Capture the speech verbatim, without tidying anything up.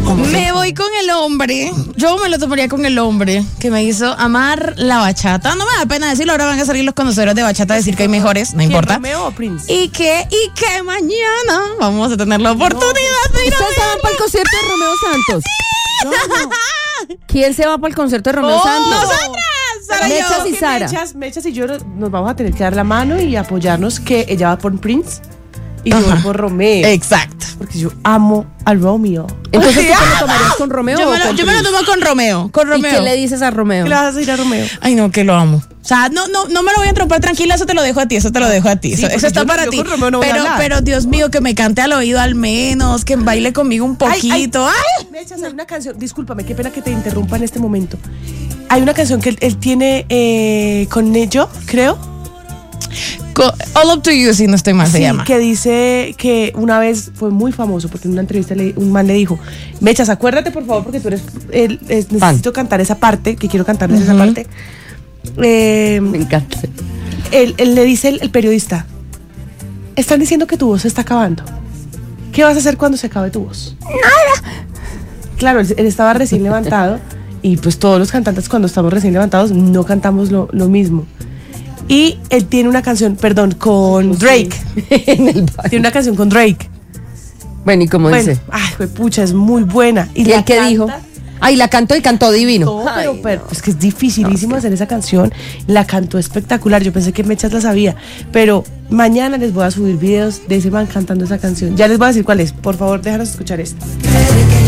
Me voy con el hombre. Yo me lo tomaría con el hombre que me hizo amar la bachata. No me da pena decirlo, ahora van a salir los conocedores de bachata a decir que hay mejores, no importa. ¿Romeo o Prince? Y que, y que mañana vamos a tener la oportunidad de ir a ¿Ustedes se van para el concierto de Romeo Santos? No, no. ¿Quién se va para el concierto de Romeo Oh, Santos? nosotras, Sara y Mechas yo. y Sara. Mechas, Mechas y yo nos vamos a tener que dar la mano y apoyarnos, que ella va por Prince y yo Ajá. voy por Romeo. Exacto. Porque yo amo al Romeo. Entonces, ¿tú te lo tomarías con Romeo Yo o me, lo, con yo me lo Prince? tomo con Romeo, con ¿Y Romeo. qué le dices a Romeo? ¿Qué le vas a decir a Romeo? Ay, no, que lo amo. O sea, no, no, no me lo voy a entrompar, tranquila, eso te lo dejo a ti, eso te lo dejo a ti. Sí, eso, eso porque está yo no- para yo ti. con Romeo no voy a pero, hablar. pero, Dios mío, que me cante al oído al menos, que baile conmigo un Ay, ay. poquito. Ay, Mechas, hay una canción, discúlpame, qué pena que te interrumpa en este momento. Hay una canción que él, él tiene eh, con Nello, creo. Co- All Up to You, si no estoy mal, se Sí, llama. que dice que una vez fue muy famoso porque en una entrevista le- un man le dijo: Mechas, acuérdate por favor porque tú eres, él, es- necesito cantar esa parte, que quiero cantarles esa parte. Eh, Me encanta. él, él le dice el, el periodista: están diciendo que tu voz se está acabando. ¿Qué vas a hacer cuando se acabe tu voz? Nada. Claro, él, él estaba recién levantado y pues todos los cantantes cuando estamos recién levantados no cantamos lo, lo mismo. Y él tiene una canción, perdón, con Drake. En el baño. Tiene una canción con Drake. Bueno, ¿y cómo Bueno, dice? ay, güey, pucha, es muy buena. ¿Y la él qué canta dijo? Ay, la cantó y cantó divino. todo, pero, Ay, pero es que es dificilísimo hacer esa canción. La cantó espectacular. Yo pensé que Mechas la sabía. Pero mañana les voy a subir videos de ese man cantando esa canción. Ya les voy a decir cuál es. Por favor, déjanos escuchar esta.